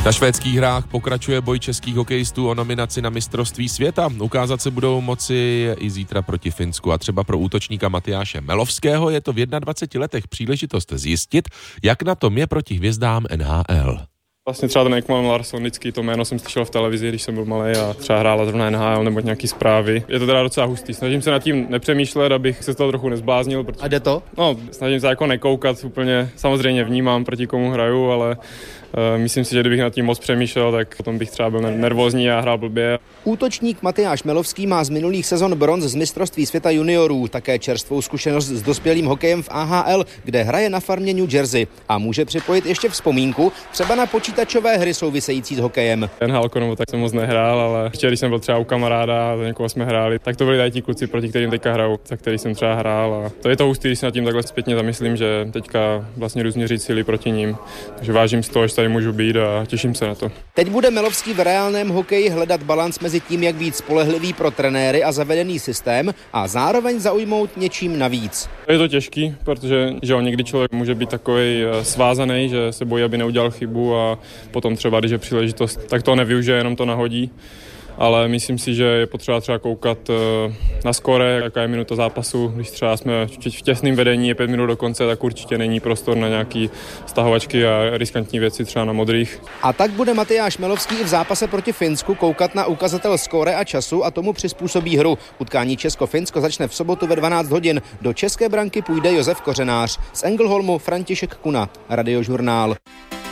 Na švédských hrách pokračuje boj českých hokejistů o nominaci na mistrovství světa. Ukázat se budou moci i zítra proti Finsku a třeba pro útočníka Matyáše Melovského je to v 21 letech příležitost zjistit, jak na tom je proti hvězdám NHL. Vlastně třeba ten Ekman Larsson, vždycky to jméno jsem slyšel v televizi, když jsem byl malý a třeba hrála zrovna NHL nebo nějaký zprávy. Je to teda docela hustý. Snažím se nad tím nepřemýšlet, abych se z toho trochu nezbláznil. A jde to? No, snažím se jako nekoukat úplně. Samozřejmě vnímám, proti komu hraju, ale myslím si, že kdybych nad tím moc přemýšlel, tak potom bych třeba byl nervózní a hrál blbě. Útočník Matyáš Melovský má z minulých sezon bronz z mistrovství světa juniorů, také čerstvou zkušenost s dospělým hokejem v AHL, kde hraje na farmě New Jersey a může připojit ještě vzpomínku třeba na počítačové hry související s hokejem. NHL tak jsem moc nehrál, ale ještě když jsem byl třeba u kamaráda a někoho jsme hráli, tak to byli tady ti kluci, proti kterým teďka hraju, za který jsem třeba hrál a to je to hustý, když se nad tím takhle zpětně zamyslím, že teďka vlastně jdu změřit síly proti ním. Takže vážím z toho, že tady můžu být a těším se na to. Teď bude Melovský v reálném hokeji hledat balanc mezi tím, jak být spolehlivý pro trenéry a zavedený systém a zároveň zaujmout něčím navíc. Je to těžký, protože někdy člověk může být takový svázaný, že se bojí, aby neudělal chybu a potom třeba, když je příležitost, tak to nevyužije, jenom to nahodí. Ale myslím si, že je potřeba třeba koukat na skóre, jaká je minuta zápasu. Když třeba jsme v těsném vedení, je 5 minut do konce, tak určitě není prostor na nějaký stahovačky a riskantní věci třeba na modrých. A tak bude Matyáš Melovský i v zápase proti Finsku koukat na ukazatel skóre a času a tomu přizpůsobí hru. Utkání Česko-Finsko začne v sobotu ve 12 hodin. Do české branky půjde Josef Kořenář. Z Engelholmu František Kuna, Radiožurnál.